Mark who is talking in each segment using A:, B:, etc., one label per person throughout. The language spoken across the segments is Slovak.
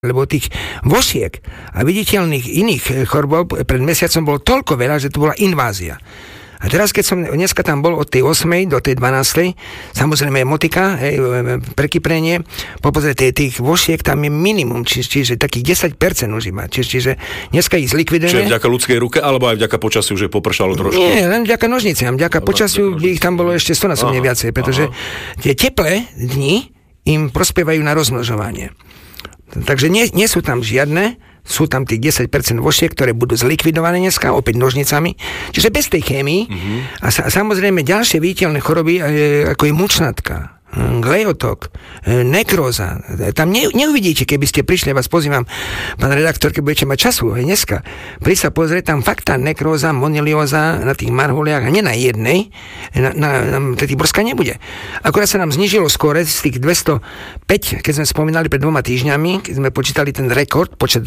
A: lebo tých vošiek a viditeľných iných chorôb pred mesiacom bolo toľko veľa, že to bola invázia. A teraz, keď som dneska tam bol od tej 8. do tej 12. samozrejme je motika, prekyprenie, popozrieť tých vošiek tam je minimum, čiže takých 10% už iba. Čiže dneska ich zlikvidujeme.
B: Čiže vďaka ľudskej ruke, alebo aj vďaka počasiu, že popršalo trošku?
A: Nie, len vďaka nožniciam. Vďaka počasiu by ich tam bolo ešte 100-násobne viacej, pretože tie teplé dni im prospievajú na rozmnožovanie. Takže nie sú tam žiadne, sú tam tých 10% vošiek, ktoré budú zlikvidované dneska, opäť nožnicami. Čiže bez tej chémii. A samozrejme ďalšie viditeľné choroby, ako je mučnatka, glejotok, nekróza. Tam neuvidíte, keby ste prišli, vás pozývam, pán redaktor, keď budete mať času, aj dneska, príď sa pozrieť, tam fakt tá nekróza, monilióza na tých marhuliach, a nie na jednej, na tých borská nebude. Akorát sa nám znížilo skóre z tých 205, keď sme spomínali pred 2 týždňami, keď sme počítali ten rekord, počet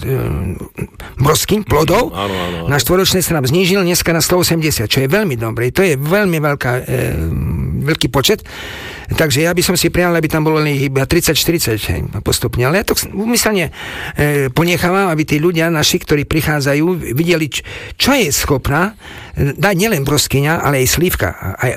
A: broskyň, plodov, áno. Na štvoročnej sa nám znížil dneska na 180, čo je veľmi dobré. To je veľmi veľký počet. Takže ja by som si prijal, aby tam bolo iba 30-40 postupne. Ale ja to umyselne ponechávam, aby tí ľudia naši, ktorí prichádzajú, videli, čo je schopná dať nielen broskyňa, ale aj slívka. Aj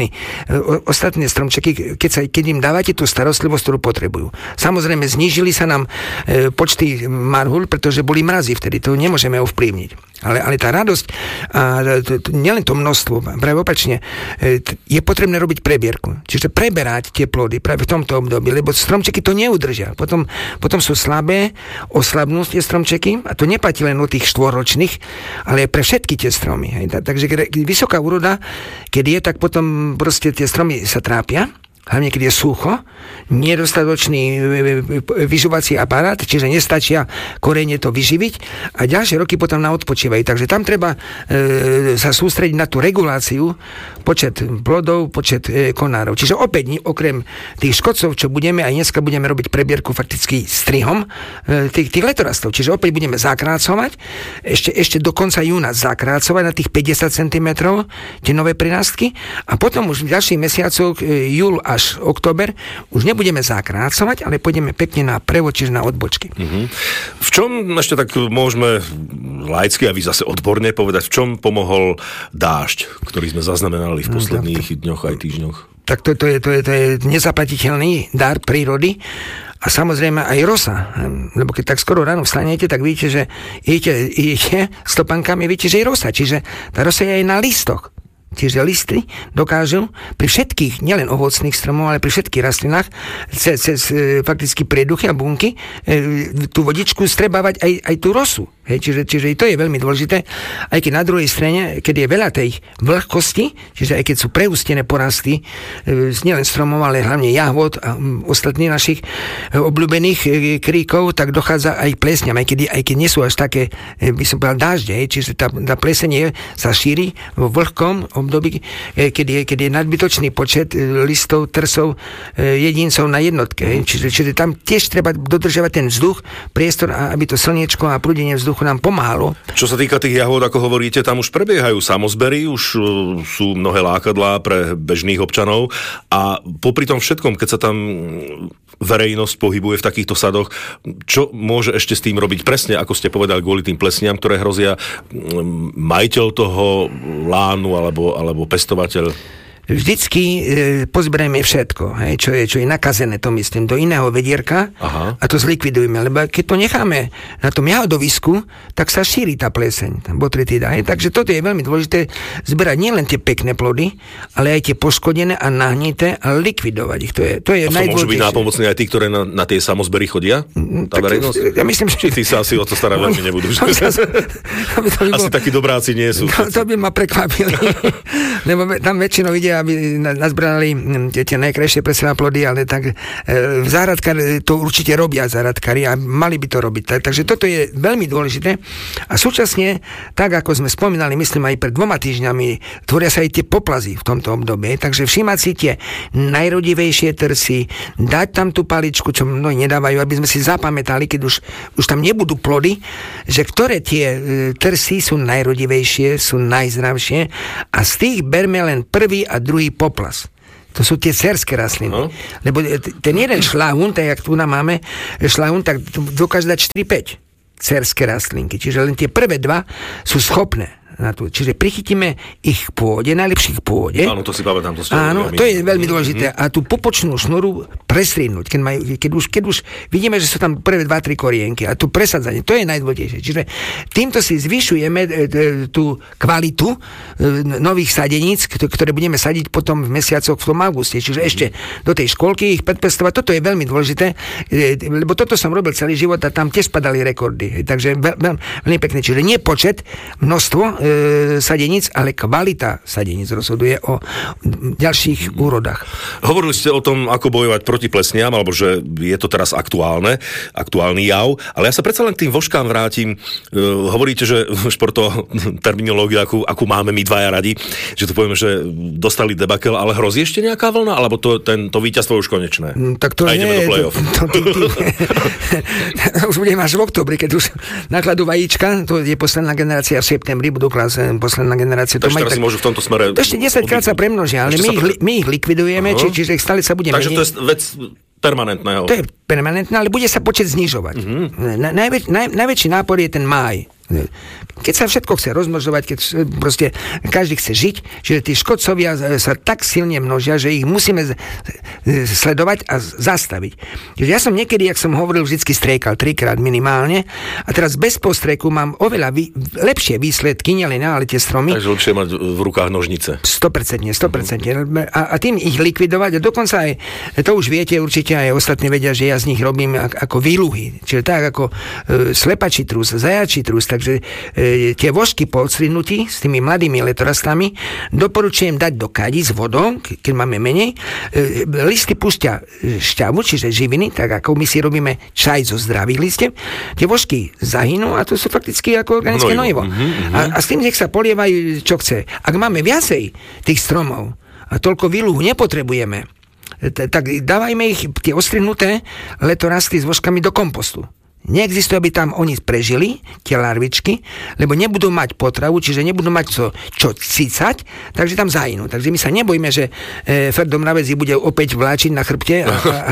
A: ostatné stromčeky, keď im dávate tú starostlivosť, ktorú potrebujú. Samozrejme, znížili sa nám počty marhul, pretože boli mrazy vtedy. To nemôžeme ovplyvniť. Ale tá radosť, a nielen to množstvo, práve opačne, je potrebné robiť prebierku. Čiže preberať tie plody práve v tomto období, lebo stromčeky to neudržia. Potom sú slabé, oslabnú tie stromčeky, a to neplatí len o tých štvoročných, ale pre všetky tie stromy. Takže vysoká úroda, keď je, tak potom proste tie stromy sa trápia, hlavne keď je sucho, nedostatočný vyžovací aparát, čiže nestačia korene to vyživiť, a ďalšie roky potom na odpočívajú. Takže tam treba sa sústrediť na tú reguláciu, počet plodov, počet konárov. Čiže opäť, okrem tých škodcov, čo budeme, aj dneska budeme robiť prebierku fakticky strihom tých letorastov. Čiže opäť budeme zakrácovať, ešte do konca júna zakrácovať na tých 50 cm tie nové prirastky, a potom už v ďalších mesiacoch júl až október už nebudeme zakrácovať, ale pôjdeme pekne na prevod, čiže na odbočky.
B: V čom ešte tak môžeme laicky a vy zase odborne povedať, v čom pomohol dážď, ktorý sme zaznamenali v posledných dňoch aj týždňoch?
A: Tak to je nezaplatiteľný dar prírody. A samozrejme aj rosa, lebo keď tak skoro ráno vstanete, tak vidíte, že idete stopankami, vidíte, že je rosa. Čiže tá rosa je aj na listoch. Čiže listy dokážu pri všetkých, nielen ovocných stromov, ale pri všetkých rastlinách cez fakticky prieduchy a bunky tú vodičku strebávať aj tú rosu. Čiže to je veľmi dôležité, aj keď na druhej strane, keď je veľa tej vlhkosti, čiže aj keď sú preústené porasty nielen stromov, ale hlavne jahôd a ostatných našich obľúbených kríkov, tak dochádza aj plesňam, aj keď nie sú až také, by som povedal, dážde, čiže tá plesenie sa šíri vo vlhkom období, keď je nadbytočný počet listov, trsov, jedincov na jednotke. Čiže tam tiež treba dodržiavať ten vzduch, priestor, aby to slniečko a prúdenie vzduchu nám pomáhalo.
B: Čo sa týka tých jahôd, ako hovoríte, tam už prebiehajú samozbery, už sú mnohé lákadlá pre bežných občanov, a popri tom všetkom, keď sa tam verejnosť pohybuje v takýchto sadoch, čo môže ešte s tým robiť presne, ako ste povedali, kvôli tým plesniam, ktoré hrozia, majiteľ toho lánu alebo pestovateľ?
A: Vždycky pozberajme všetko, čo je nakazené, to myslím, do iného vedierka. Aha. A to zlikvidujeme, lebo keď to necháme na tom jahodovisku, tak sa šíri tá pleseň, tá botrytida. Takže toto je veľmi dôležité, zberať nielen tie pekné plody, ale aj tie poškodené a nahnité a likvidovať ich. To je najdôležitejšie. A to môžu byť nápomocné aj tí, ktoré na tie samozbery chodia? Tá verejnosť? Ja myslím, že...
B: Či tí sa asi o to starať veľmi nebudú. Asi takí dobráci nie sú.
A: To by ma prekvapili. Lebo tam väčšinou ide, aby nazbrali tie najkrajšie pre seba plody, ale tak záhradkári to určite robia, záhradkári, a mali by to robiť. Takže toto je veľmi dôležité. A súčasne, tak ako sme spomínali, myslím aj pred 2 týždňami, tvoria sa aj tie poplazy v tomto období. Takže všímať si tie najrodivejšie trsy, dať tam tú paličku, čo mnohí nedávajú, aby sme si zapamätali, keď už tam nebudú plody, že ktoré tie trsy sú najrodivejšie, sú najzdravšie, a z tých berme len prvý a druhý poplas. To sú tie cerské rastliny. Lebo ten jeden šlahún, tak jak tu máme šlahún, tak dokáže dať 4-5 cerské rastlinky. Čiže len tie prvé dva sú schopné. Čiže prichytíme ich pôde, najlepších pôde.
B: Áno, to si pamätám.
A: Áno, to je veľmi dôležité. A tú popočnú šnuru prestriednúť. Keď už vidíme, že sú tam prvé 2-3 korienky a tu presadzanie, to je najdôležitejšie. Čiže týmto si zvyšujeme tú kvalitu nových sadeníc, ktoré budeme sadiť potom v mesiacoch v tom auguste. Čiže ešte do tej školky ich predpestovať. Toto je veľmi dôležité, lebo toto som robil celý život a tam tiež padali rekordy. Takže veľmi pekné. Čiže nie počet, množstvo sadeníc, ale kvalita sadeníc rozhoduje o ďalších úrodách.
B: Hovorili ste o tom, ako bojovať proti plesniam, alebo že je to teraz aktuálny jav, ale ja sa predsa len k tým vožkám vrátim. Hovoríte, že športová terminológia, akú máme my dvaja radi, že to povieme, že dostali debakel, ale hrozí ešte nejaká vlna, alebo to víťazstvo už konečné?
A: Tak to ideme do play-off. Už budeme až v oktobri, keď už nakladú vajíčka, to je posledná generácia v septembri, budú posledná generácia.
B: Takže teraz si môžu v tomto smere...
A: Ešte 10-krát sa premnožia, ale my ich likvidujeme, čiže stále sa budeme...
B: Takže to je vec permanentného.
A: To je permanentné, ale bude sa počet znižovať. Najväčší nápor je ten máj. Keď sa všetko chce rozmnožovať, keď proste každý chce žiť, že tí škodcovia sa tak silne množia, že ich musíme sledovať a zastaviť. Čiže ja som niekedy, jak som hovoril, vždycky striekal 3-krát minimálne a teraz bez postreku mám oveľa lepšie výsledky, nielen ale tie stromy.
B: Takže lepšie mať v rukách nožnice. 100%.
A: A tým ich likvidovať a dokonca aj, to už viete, určite aj ostatní vedia, že ja z nich robím ako výluhy. Čiže tak ako slepačí trus, zajačí trus, takže tie vožky po odstrinutí s tými mladými letorastami doporučujem dať do kadí s vodou, keď máme menej. Listy pustia šťavu, čiže živiny, tak ako my si robíme čaj zo zdravých listiev. Tie vožky zahynú a to sú fakticky ako organické hnojivo. A s tým nech sa polievajú, čo chce. Ak máme viacej tých stromov a toľko výluhu nepotrebujeme, tak dávajme ich, tie ostrihnuté letorasty s vožkami do kompostu. Neexistuje, aby tam oni prežili, tie larvičky, lebo nebudú mať potravu, čiže nebudú mať čo cicať, takže tam zahynú. Takže my sa nebojíme, že Ferdo Mravec bude opäť vláčiť na chrbte a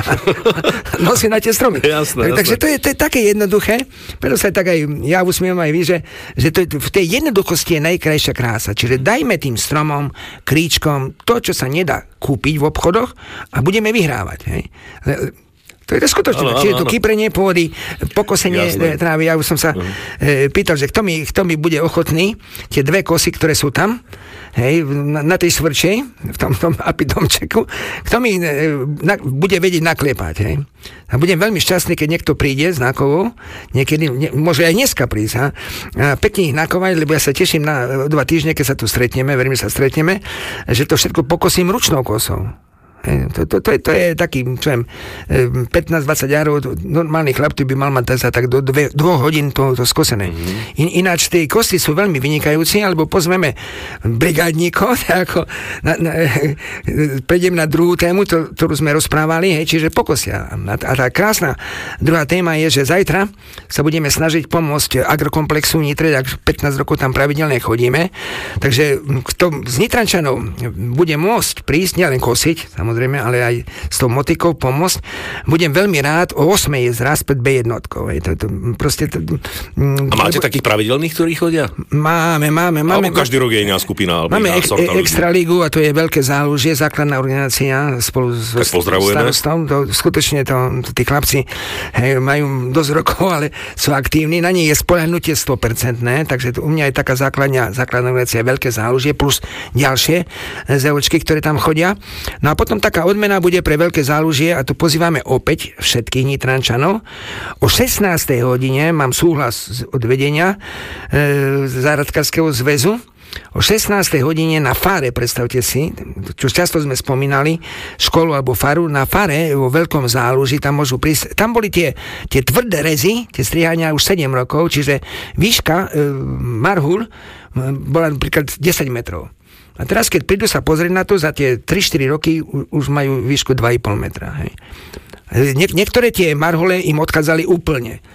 A: nosí na tie stromy.
B: Jasné.
A: Takže to je také jednoduché, preto sa tak aj ja usmiem aj vy, že v tej jednoduchosti je najkrajšia krása. Čiže dajme tým stromom, kríčkom to, čo sa nedá kúpiť v obchodoch a budeme vyhrávať. Hej. To je to skutočné. Čiže to kyprenie pôdy, pokosenie trávy. Ja už som sa pýtal, že kto mi bude ochotný tie 2 kosy, ktoré sú tam, hej, na tej svrčej, v tom apidomčeku, kto mi bude vedieť nakliepať. Hej. A budem veľmi šťastný, keď niekto príde s nákovou, niekedy, môže aj dneska prísť, a pekne ich nakovať, lebo ja sa teším na 2 týždne, keď sa tu stretneme, verím, že sa stretneme, že to všetko pokosím ručnou kosou. To je taký, čo viem, 15-20 járov, normálny chlap, by mal mať tak do 2 hodín to skosené. Ináč tie kosti sú veľmi vynikajúci, alebo pozveme brigádníkov, ako prejdem na druhú tému, ktorú sme rozprávali, hej, čiže pokosia. A tá krásna druhá téma je, že zajtra sa budeme snažiť pomôcť agrokomplexu Nitre, ak 15 rokov tam pravidelne chodíme, takže kto z Nitrančanov bude môcť prísť, nielen kosiť, samozrejme, ale aj s tou motikou pomôcť. Budem veľmi rád, o 8 je zraz pred B1.
B: A máte takých pravidelných, ktorí chodia?
A: Máme.
B: Alebo každý rok je iná skupina?
A: Máme Extraligu a to je veľké zálužie, základná organizácia spolu s starostom. Skutočne tí chlapci majú dosť rokov, ale sú aktívni. Na nej je spoľahnutie 100%, takže u mňa je taká základná organizácia veľké zálužie plus ďalšie zeočky, ktoré tam chodia. No a potom taká odmena bude pre veľké zálužie a to pozývame opäť všetkých Nitrančanov. O 16. hodine mám súhlas od vedenia Záhradkárskeho zväzu. O 16. hodine na fare, predstavte si, čo často sme spomínali, školu alebo faru, na fare vo veľkom záluži, tam môžu prísť, tam boli tie tvrdé rezy, tie strihania už 7 rokov, čiže výška marhul bola napríklad 10 metrov. A teraz, keď prídu sa pozrieť na to, za tie 3-4 roky už majú výšku 2,5 metra. Hej. Niektoré tie marhole im odchádzali úplne.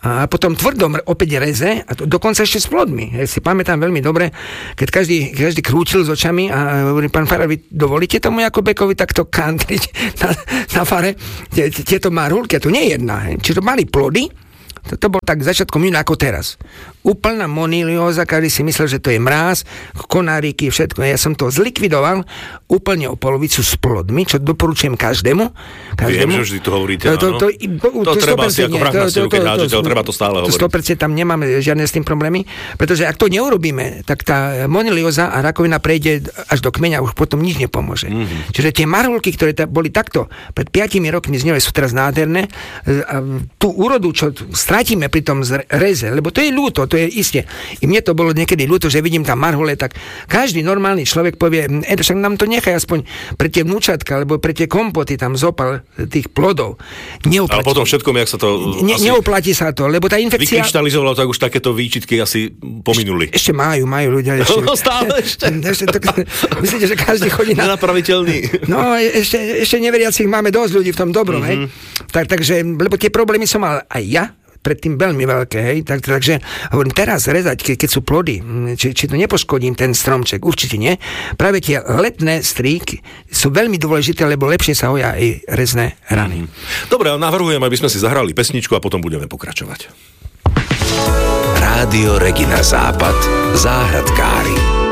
A: a potom tvrdom opäť reze a to dokonca ešte s plodmi. Ja si pamätám veľmi dobre, keď každý krútil s očami a hovorí, pán farár, vy dovolíte tomu Jakobekovi takto kantriť na fare tieto marhulky, a to nie je jedna. Čiže to mali plody. To bol tak začiatkom júna ako teraz. Úplná monilióza, každý si myslel, že to je mráz, konáriky, všetko. Ja som to zlikvidoval úplne o polovicu s plodmi, čo doporučujem každému.
B: Viem, že vždy to hovoríte, áno. To treba si ako vrah na stenu, keď hádžete, ale treba to stále hovoriť.
A: 100% tam nemáme žiadne s tým problémy, pretože ak to neurobíme, tak tá monilióza a rakovina prejde až do kmeňa, už potom nič nepomôže. Čiže tie marhulky, ktoré boli takto pred 5 rokmi z ňou, sú teraz nádherné. A tú úrodu, čo strátime pri tom reze, lebo to je ľúto, to je isté. I mne to bolo niekedy ľúto, že vidím tam marhule, tak každý normálny človek povie, však nám to nechaj aspoň pre tie vnúčatka, alebo pre tie kompoty tam zopal tých plodov.
B: Ale potom všetkom, jak sa to...
A: Neoplatí sa to, lebo tá infekcia...
B: Vykryštalizovalo, tak už takéto výčitky asi pominuli.
A: Ešte majú ľudia.
B: No stále ešte.
A: Myslíte, že každý chodí na...
B: Nenapraviteľný.
A: No, ešte neveriacich máme dosť ľudí v tom dobrom, hej. Takže, lebo tie problémy som mal aj ja, predtým veľmi veľké, hej, takže hovorím, teraz rezať, keď sú plody, či to nepoškodím ten stromček, určite nie. Práve tie letné stríky sú veľmi dôležité, lebo lepšie sa hoja aj rezné rany.
B: Dobre, navrhujem, aby sme si zahrali pesničku a potom budeme pokračovať.
C: Rádio Regina Západ, záhradkári.